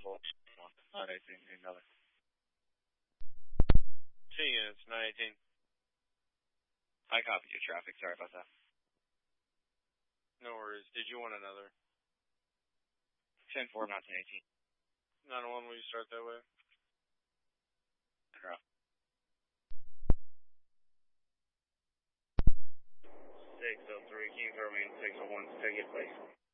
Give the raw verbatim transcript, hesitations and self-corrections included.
full. nine eighteen, another. Two units, nine eighteen. I copy your traffic, sorry about that. No worries. Did you want another? ten four, not ten eighteen. nine oh one, will you start that way? Girl. six oh three, King Irving, six oh one, take it, please.